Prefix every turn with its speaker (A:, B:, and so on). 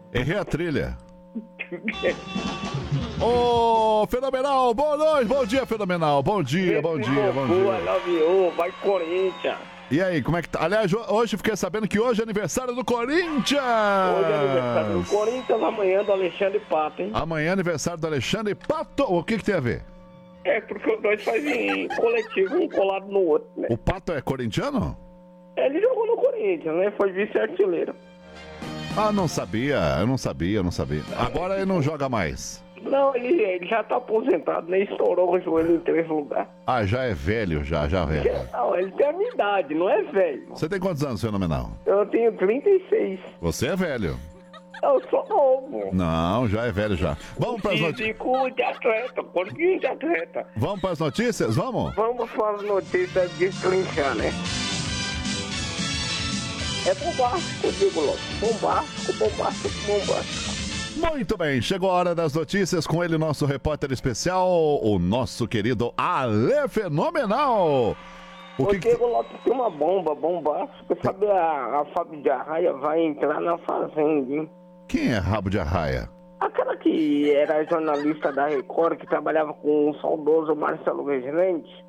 A: Errei a trilha. Ô, Fenomenal, boa noite, bom dia, Fenomenal. Bom dia, bom dia, bom dia.
B: Love you, vai Corinthians.
A: E aí, como é que tá? Aliás, hoje fiquei sabendo que hoje é aniversário do Corinthians.
B: Hoje é aniversário do Corinthians, amanhã do Alexandre Pato, hein?
A: Amanhã é aniversário do Alexandre Pato. O que tem a ver?
B: É porque os dois fazem coletivo, um colado no outro, né?
A: O Pato é corintiano?
B: Ele jogou no Corinthians, né? Foi vice-artilheiro.
A: Ah, não sabia, eu não sabia. Agora ele não joga mais.
B: Não, ele já tá aposentado, né? Estourou o joelho em 3 lugares.
A: Ah, já é velho, já velho.
B: Não, ele tem a minha idade, não é velho.
A: Você tem quantos anos, Fenomenal?
B: Eu tenho 36.
A: Você é velho.
B: Eu sou novo.
A: Não, já é velho já. Vamos para as notícias.
B: Físico de atleta, pouquinho de atleta.
A: Vamos para as notícias, vamos?
B: Vamos para as notícias de trinchar, né? É bombástico, digo logo. Bombástico.
A: Muito bem, chegou a hora das notícias com ele, nosso repórter especial, o nosso querido Ale Fenomenal.
B: Diego Lopes tem uma bombástica. Sabe, a Fábio de Arraia vai entrar na Fazenda, hein?
A: Quem é Rabo de Arraia?
B: Aquela que era jornalista da Record, que trabalhava com o saudoso Marcelo Reginente.